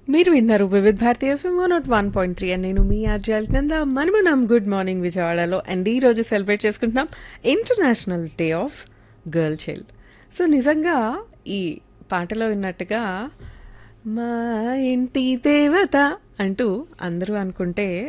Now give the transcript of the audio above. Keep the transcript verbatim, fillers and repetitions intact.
మీరు విన్నారు వివిధ భారతీయ FM one not one point three and నేను మీ ఆర్జే అల్నంద మనమున్నాం గుడ్ మార్నింగ్ విజయవాడలో అండ్ ఈ రోజు సెలబ్రేట్ చేసుకుంటున్నాం international day of girl child. So నిజంగా ఈ పాటలో విన్నట్టుగా మా ఇంటి దేవత అంటూ అందరూ అనుకుంటే